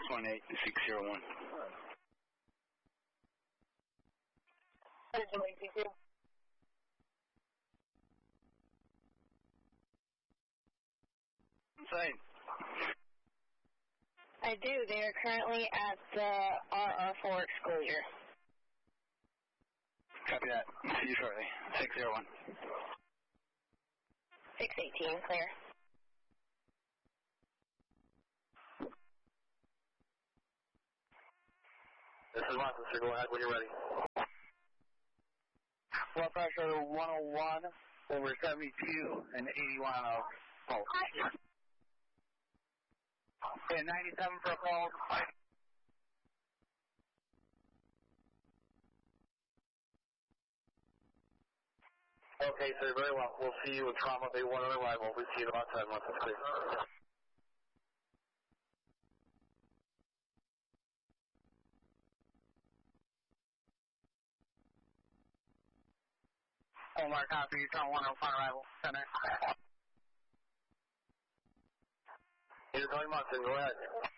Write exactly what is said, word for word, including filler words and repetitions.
one eight six zero one. Same. I do. They are currently at the R R four exclosure. Copy that. See you shortly. six zero one. six eighteen, clear. This is Rochester. Go ahead when you're ready. Blood pressure one oh one over seventy-two and eighty-one on a pulse. Okay, ninety-seven for a call. Okay, sir, very well. We'll see you with trauma day one on arrival. We'll see you in about ten months. That's clear. Omar, copy. Trauma one on arrival. Center. You're calling Munson. Go ahead.